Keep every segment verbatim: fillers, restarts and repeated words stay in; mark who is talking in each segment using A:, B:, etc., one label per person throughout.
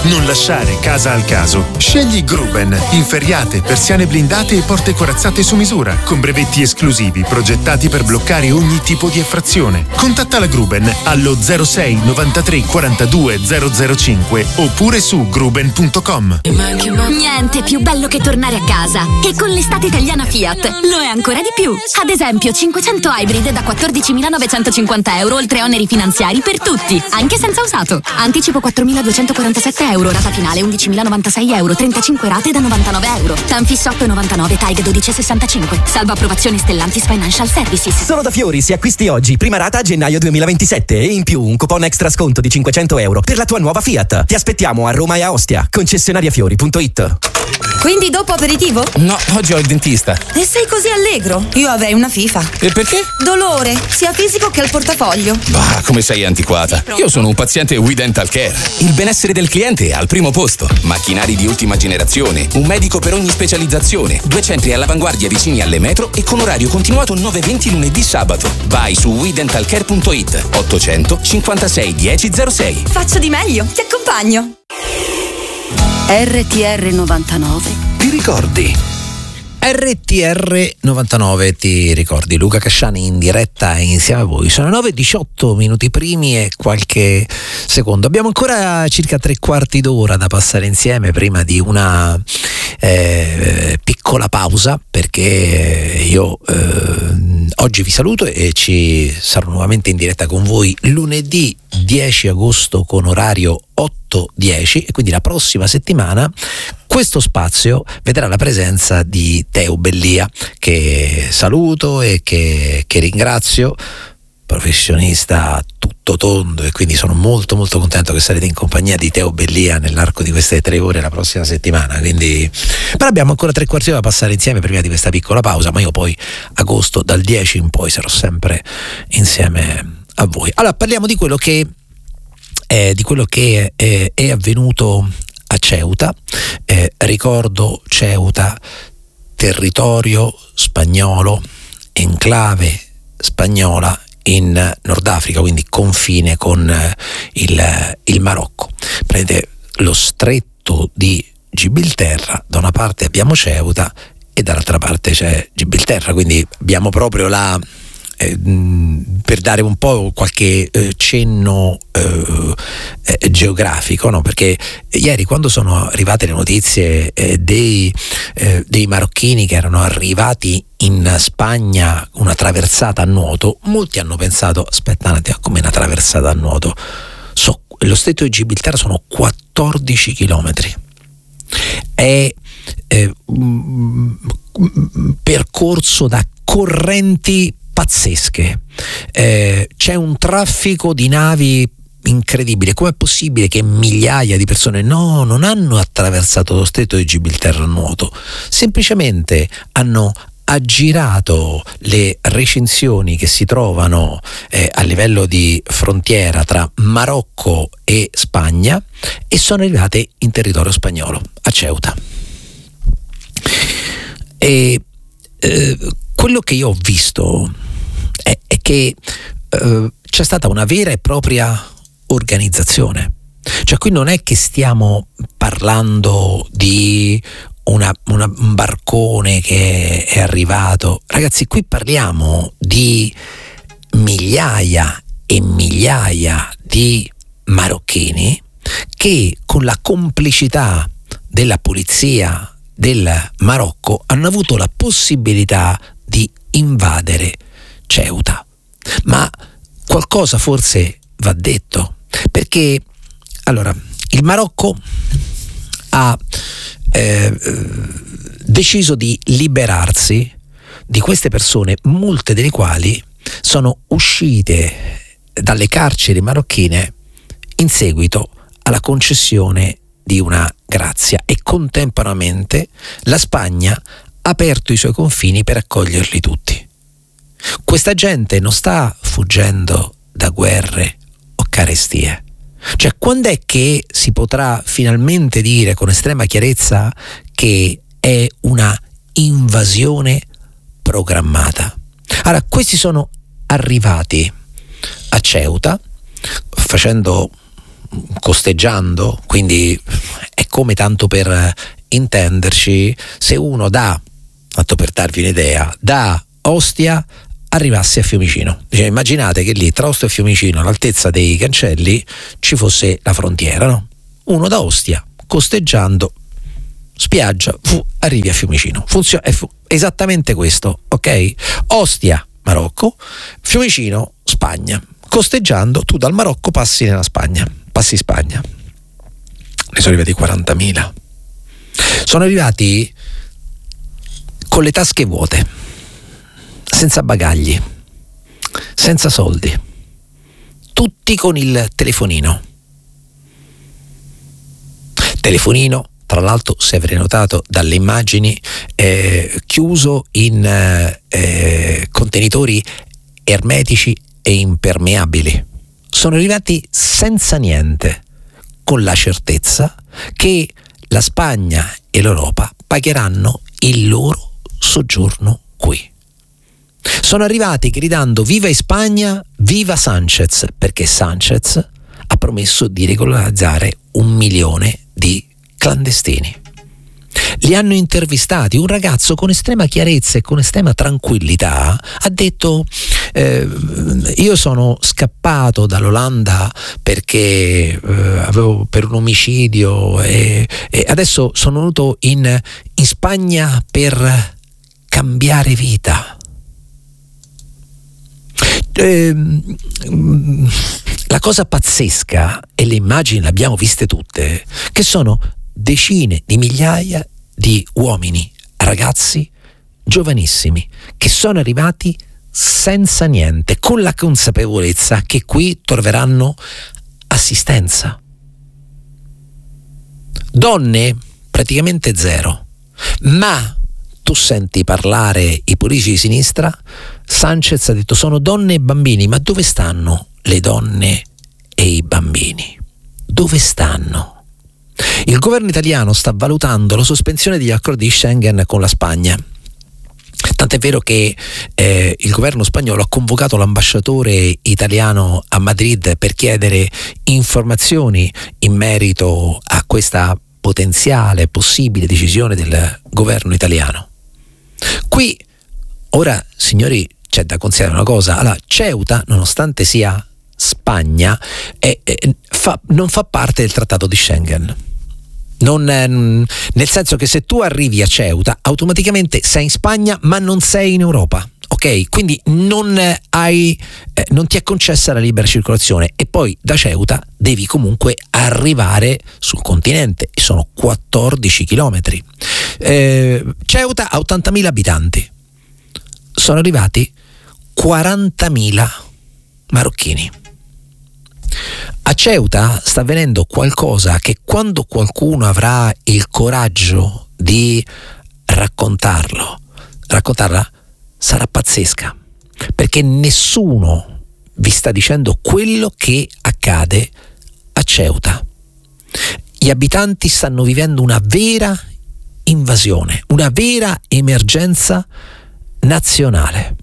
A: Non lasciare casa al caso. Scegli Gruben. Inferriate, persiane blindate e porte corazzate su misura, con brevetti esclusivi progettati per bloccare ogni tipo di effrazione. Contatta la Gruben allo zero sei novantatré quarantadue zero zero cinque oppure su gruben punto com.
B: Niente più bello che tornare a casa. E con l'estate italiana Fiat lo è ancora di più. Ad esempio cinquecento Hybrid da quattordicimilanovecentocinquanta euro oltre oneri finanziari per tutti, anche senza usato. Anticipo quattromiladuecentoquarantasette euro, rata finale undicimilanovantasei euro, trentacinque rate da novantanove euro. Tanfis otto virgola novantanove, Taig dodici virgola sessantacinque. Salvo approvazione Stellantis Financial Services.
C: Solo da Fiori, se acquisti oggi, prima rata a gennaio duemilaventisette e in più un coupon extra sconto di cinquecento euro per la tua nuova Fiat. Ti aspettiamo a Roma e a Ostia. Concessionariafiori punto it.
D: Quindi dopo aperitivo?
E: No, oggi ho il dentista.
D: E sei così allegro? Io avrei una FIFA.
E: E perché?
D: Dolore, sia fisico che al portafoglio.
E: Bah, come sei antiquata. Io sono un paziente We Dental Care. Il benessere del cliente è al primo posto. Macchinari di ultima generazione, un medico per ogni specializzazione, due centri all'avanguardia vicini alle metro e con orario continuato nove venti lunedì sabato. Vai su we dental care punto it. ottocento cinquantasei dieci zero sei.
D: Faccio di meglio, ti accompagno.
B: R T R novantanove.
F: Ti ricordi? R T R novantanove, ti ricordi? Luca Casciani in diretta insieme a voi. Sono nove e diciotto minuti primi e qualche secondo. Abbiamo ancora circa tre quarti d'ora da passare insieme prima di una eh, piccola pausa, perché io eh, oggi vi saluto e ci sarò nuovamente in diretta con voi lunedì dieci agosto con orario otto dieci, e quindi la prossima settimana questo spazio vedrà la presenza di Teo Bellia, che saluto e che, che ringrazio, professionista tutto tondo, e quindi sono molto molto contento che sarete in compagnia di Teo Bellia nell'arco di queste tre ore la prossima settimana. Quindi, però abbiamo ancora tre quarti d'ora da passare insieme prima di questa piccola pausa, ma io poi agosto dal dieci in poi sarò sempre insieme a voi. Allora parliamo di quello che eh, di quello che è, è avvenuto a Ceuta. Eh, ricordo Ceuta, territorio spagnolo, enclave spagnola in Nord Africa, quindi confine con eh, il, il Marocco. Prendete lo stretto di Gibilterra, da una parte abbiamo Ceuta e dall'altra parte c'è Gibilterra, quindi abbiamo proprio la eh, per dare un po' qualche eh, cenno eh, eh, geografico, no? Perché ieri, quando sono arrivate le notizie eh, dei, eh, dei marocchini che erano arrivati in Spagna, una traversata a nuoto, molti hanno pensato: aspetta un attimo, come una traversata a nuoto? So, lo stretto di Gibilterra sono quattordici chilometri, è eh, un percorso da correnti pazzesche, eh, c'è un traffico di navi incredibile. Com'è possibile che migliaia di persone no, non hanno attraversato lo stretto di Gibilterra a nuoto? Semplicemente hanno aggirato le recinzioni che si trovano eh, a livello di frontiera tra Marocco e Spagna e sono arrivate in territorio spagnolo, a Ceuta. E eh, quello che io ho visto è, è che eh, c'è stata una vera e propria organizzazione. Cioè, qui non è che stiamo parlando di una, una, un barcone che è arrivato. Ragazzi, qui parliamo di migliaia e migliaia di marocchini che, con la complicità della polizia del Marocco, hanno avuto la possibilità di invadere Ceuta. Ma qualcosa forse va detto, perché allora il Marocco ha eh, deciso di liberarsi di queste persone, molte delle quali sono uscite dalle carceri marocchine in seguito alla concessione di una grazia, e contemporaneamente la Spagna ha aperto i suoi confini per accoglierli tutti. Questa gente non sta fuggendo da guerre o carestie. Cioè, quando è che si potrà finalmente dire con estrema chiarezza che è una invasione programmata? Allora, questi sono arrivati a Ceuta facendo costeggiando, quindi è come, tanto per intenderci, se uno da, tanto per darvi un'idea, da Ostia arrivasse a Fiumicino. Cioè, immaginate che lì tra Ostia e Fiumicino, all'altezza dei cancelli, ci fosse la frontiera, no? Uno da Ostia, costeggiando, spiaggia, fu, arrivi a Fiumicino. Funziona, è fu, esattamente questo, ok? Ostia, Marocco, Fiumicino, Spagna. Costeggiando, tu dal Marocco passi nella Spagna, passi in Spagna. Ne sono arrivati quarantamila. Sono arrivati con le tasche vuote, senza bagagli, senza soldi, tutti con il telefonino. Telefonino, tra l'altro, se avrei notato dalle immagini, eh, chiuso in eh, contenitori ermetici e impermeabili. Sono arrivati senza niente, con la certezza che la Spagna e l'Europa pagheranno il loro soggiorno qui. Sono arrivati gridando viva Spagna, viva Sanchez, perché Sanchez ha promesso di regolarizzare un milione di clandestini. Li hanno intervistati. Un ragazzo con estrema chiarezza e con estrema tranquillità ha detto eh, io sono scappato dall'Olanda perché eh, avevo per un omicidio e, e adesso sono venuto in, in Spagna per cambiare vita. Eh, la cosa pazzesca, e le immagini le abbiamo viste tutte, che sono decine di migliaia di uomini, ragazzi giovanissimi che sono arrivati senza niente, con la consapevolezza che qui troveranno assistenza. Donne praticamente zero, ma tu senti parlare i politici di sinistra. Sanchez ha detto sono donne e bambini, ma dove stanno le donne e i bambini? Dove stanno? Il governo italiano sta valutando la sospensione degli accordi di Schengen con la Spagna. Tant'è vero che eh, il governo spagnolo ha convocato l'ambasciatore italiano a Madrid per chiedere informazioni in merito a questa potenziale, possibile decisione del governo italiano. Qui, ora, signori, c'è da considerare una cosa. Allora, Ceuta, nonostante sia Spagna, è, è, fa, non fa parte del trattato di Schengen. Non, eh, nel senso che se tu arrivi a Ceuta, automaticamente sei in Spagna, ma non sei in Europa. Ok? Quindi non hai, eh, non ti è concessa la libera circolazione, e poi da Ceuta devi comunque arrivare sul continente, e sono quattordici chilometri. Eh, Ceuta ha ottantamila abitanti, sono arrivati quarantamila marocchini. A Ceuta sta avvenendo qualcosa che, quando qualcuno avrà il coraggio di raccontarlo, raccontarla, sarà pazzesca, perché nessuno vi sta dicendo quello che accade a Ceuta. Gli abitanti stanno vivendo una vera invasione, una vera emergenza nazionale.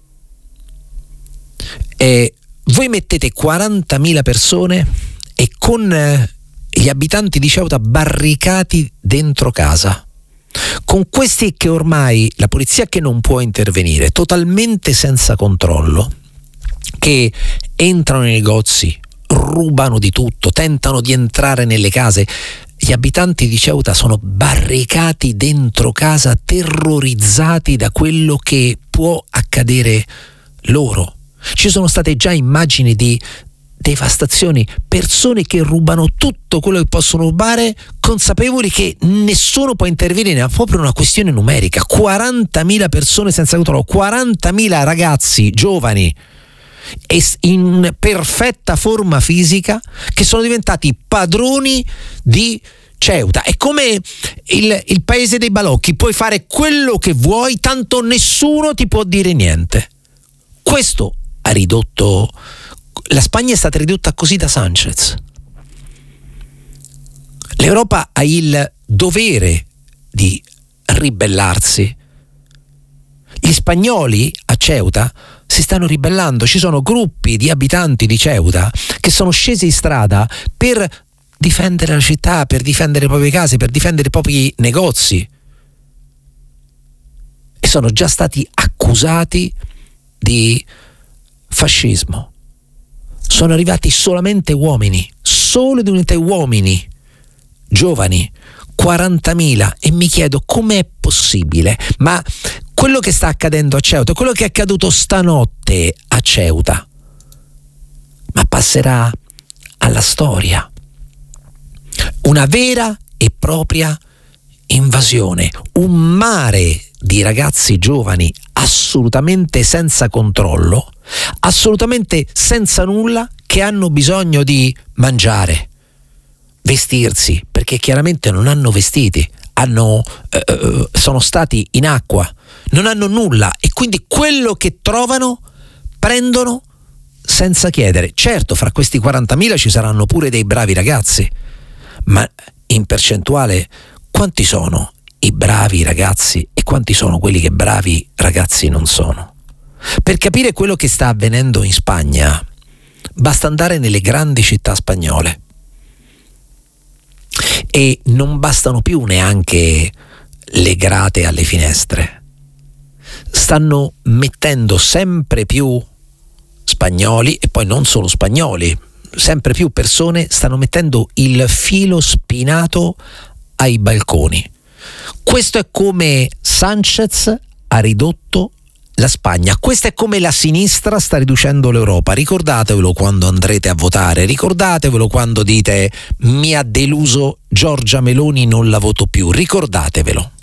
F: E voi mettete quarantamila persone e con gli abitanti di Ceuta barricati dentro casa, con questi che ormai la polizia che non può intervenire, totalmente senza controllo, che entrano nei negozi, rubano di tutto, tentano di entrare nelle case. Gli abitanti di Ceuta sono barricati dentro casa, terrorizzati da quello che può accadere loro. Ci sono state già immagini di devastazioni, persone che rubano tutto quello che possono rubare, consapevoli che nessuno può intervenire, è proprio una questione numerica. quarantamila persone senza controllo, quarantamila ragazzi giovani e in perfetta forma fisica che sono diventati padroni di Ceuta. È come il, il paese dei balocchi, puoi fare quello che vuoi, tanto nessuno ti può dire niente. Questo ha ridotto, la Spagna è stata ridotta così da Sanchez. L'Europa ha il dovere di ribellarsi. Gli spagnoli a Ceuta si stanno ribellando. Ci sono gruppi di abitanti di Ceuta che sono scesi in strada per difendere la città, per difendere le proprie case, per difendere i propri negozi, e sono già stati accusati di fascismo. Sono arrivati solamente uomini, solo ed unicamente uomini, giovani, quarantamila, e mi chiedo com'è possibile. Ma quello che sta accadendo a Ceuta, quello che è accaduto stanotte a Ceuta, ma passerà alla storia. Una vera e propria invasione, un mare di ragazzi giovani assolutamente senza controllo, assolutamente senza nulla, che hanno bisogno di mangiare, vestirsi, perché chiaramente non hanno vestiti, hanno, eh, sono stati in acqua, non hanno nulla, e quindi quello che trovano prendono senza chiedere. Certo, fra questi quarantamila ci saranno pure dei bravi ragazzi, ma in percentuale quanti sono i bravi ragazzi e quanti sono quelli che bravi ragazzi non sono? Per capire quello che sta avvenendo in Spagna basta andare nelle grandi città spagnole, e non bastano più neanche le grate alle finestre. Stanno mettendo sempre più spagnoli, e poi non solo spagnoli, sempre più persone stanno mettendo il filo spinato ai balconi. Questo è come Sanchez ha ridotto la Spagna, questo è come la sinistra sta riducendo l'Europa. Ricordatevelo quando andrete a votare, ricordatevelo quando dite mi ha deluso Giorgia Meloni, non la voto più, ricordatevelo.